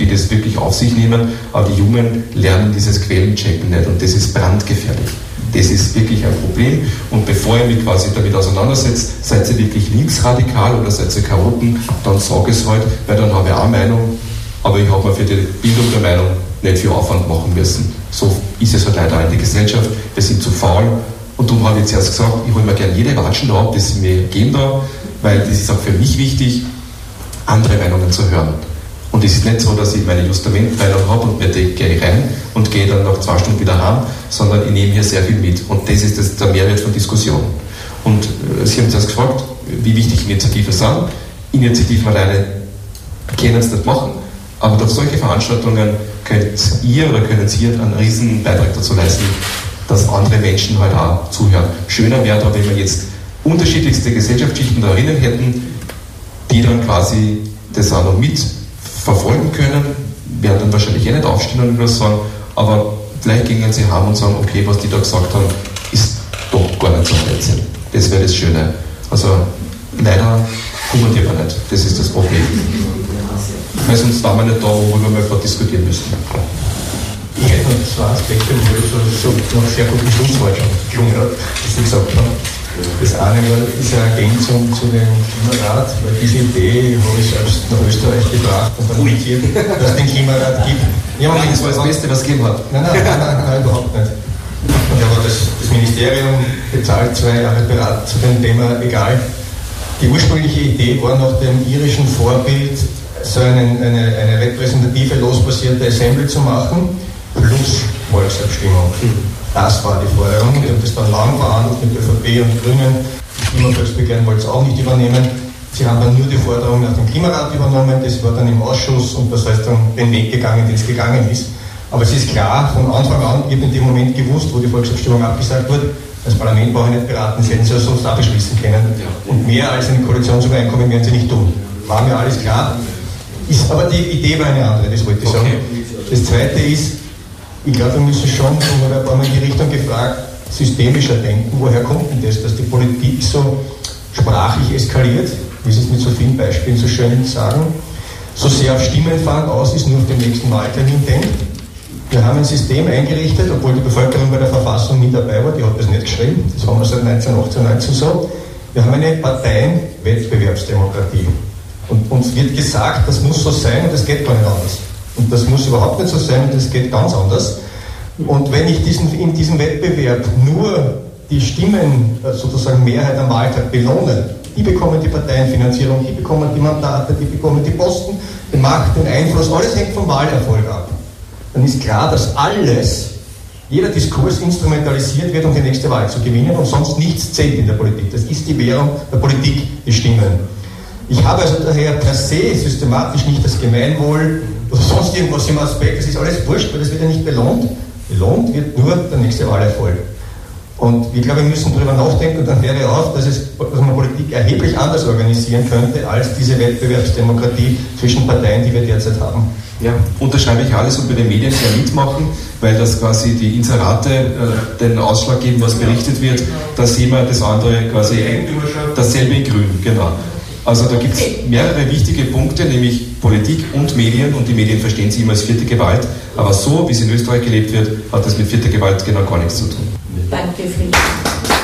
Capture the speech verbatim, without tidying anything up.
die das wirklich auf sich nehmen, aber die Jungen lernen dieses Quellenchecken nicht und das ist brandgefährlich. Das ist wirklich ein Problem und bevor ihr mich quasi damit auseinandersetzt, seid ihr wirklich linksradikal oder seid ihr Chaoten, dann sage ich es halt, weil dann habe ich auch eine Meinung, aber ich habe mir für die Bildung der Meinung nicht viel Aufwand machen müssen. So ist es halt leider in der Gesellschaft, wir sind zu faul und darum habe ich zuerst gesagt, ich hole mir gerne jede Watschen da ab, das sie mir geben da, weil das ist auch für mich wichtig, andere Meinungen zu hören. Und es ist nicht so, dass ich meine Justament-Meinung habe und mir die gehe rein und gehe dann nach zwei Stunden wieder heim, sondern ich nehme hier sehr viel mit. Und das ist das, der Mehrwert von Diskussion. Und äh, Sie haben zuerst gefragt, wie wichtig Initiativen sind. Initiativen alleine können es nicht machen, aber durch solche Veranstaltungen könnt ihr oder können Sie einen riesen Beitrag dazu leisten, dass andere Menschen halt auch zuhören. Schöner wäre da, wenn wir jetzt unterschiedlichste Gesellschaftsschichten da drinnen hätten, die dann quasi das auch noch mit verfolgen können, werden dann wahrscheinlich eh nicht aufstehen und was sagen, aber vielleicht gingen sie heim und sagen, okay, was die da gesagt haben, ist doch gar nicht so Blödsinn. Das wäre das Schöne. Also leider kommen die aber nicht. Das ist das Problem. Weil sonst waren wir nicht da, worüber wir gerade diskutieren müssen. Ich hätte noch zwei Aspekte, wo ich so, so noch sehr guten Schlusswort schon gelungen hat, was Sie gesagt haben. Das eine ist eine Ergänzung zu dem Klimarat, weil diese Idee habe ich selbst nach Österreich gebracht und argumentiert, dass es den Klimarat gibt. Ja, nein, das war das Beste, was es gegeben hat. Nein, nein, nein, nein, nein, überhaupt nicht. Und aber das, das Ministerium bezahlt zwei Jahre Berat zu dem Thema, egal. Die ursprüngliche Idee war nach dem irischen Vorbild, so einen, eine, eine repräsentative, losbasierte Assembly zu machen, plus Volksabstimmung. Das war die Forderung. Die haben das dann lang verhandelt mit ÖVP und Grünen. Das Klimavolksbegehren wollte es auch nicht übernehmen. Sie haben dann nur die Forderung nach dem Klimarat übernommen. Das war dann im Ausschuss und das heißt dann den Weg gegangen, den es gegangen ist. Aber es ist klar, von Anfang an, ich habe in dem Moment gewusst, wo die Volksabstimmung abgesagt wurde, das Parlament brauche ich nicht beraten, sie hätten es ja sonst auch beschließen können. Und mehr als eine Koalitionsübereinkommen werden sie nicht tun. War mir alles klar. Ist, aber die Idee war eine andere, das wollte ich sagen. Das Zweite ist, ich glaube, wir müssen schon, und wir haben ein paar Mal in die Richtung gefragt, systemischer denken. Woher kommt denn das, dass die Politik so sprachlich eskaliert, wie Sie es mit so vielen Beispielen so schön sagen, so sehr auf Stimmenfang aus ist, nur auf den nächsten Wahltermin denkt? Wir haben ein System eingerichtet, obwohl die Bevölkerung bei der Verfassung nie dabei war, die hat das nicht geschrieben, das haben wir seit neunzehnhundertachtzehn, neunzehn so. Wir haben eine Parteienwettbewerbsdemokratie. Und uns wird gesagt, das muss so sein und das geht gar nicht anders. Und das muss überhaupt nicht so sein und das geht ganz anders. Und wenn ich diesen, in diesem Wettbewerb nur die Stimmen, sozusagen Mehrheit am Wahltag belohne, die bekommen die Parteienfinanzierung, die bekommen die Mandate, die bekommen die Posten, die Macht, den Einfluss, alles hängt vom Wahlerfolg ab. Dann ist klar, dass alles, jeder Diskurs instrumentalisiert wird, um die nächste Wahl zu gewinnen und sonst nichts zählt in der Politik. Das ist die Währung der Politik, die Stimmen. Ich habe also daher per se systematisch nicht das Gemeinwohl oder sonst irgendwas im Aspekt, das ist alles wurscht, weil das wird ja nicht belohnt. Belohnt wird nur der nächste Wahlerfolg. Und ich glaube, wir müssen darüber nachdenken und dann wäre auf, dass, es, dass man Politik erheblich anders organisieren könnte als diese Wettbewerbsdemokratie zwischen Parteien, die wir derzeit haben. Ja, unterschreibe ich alles und bei den Medien sehr mitmachen, weil das quasi die Inserate äh, den Ausschlag geben, was berichtet wird, dass jemand das andere quasi dasselbe in Grün, genau. Also da gibt es mehrere wichtige Punkte, nämlich Politik und Medien, und die Medien verstehen sich immer als vierte Gewalt, aber so, wie es in Österreich gelebt wird, hat das mit vierter Gewalt genau gar nichts zu tun. Danke, Friedrich.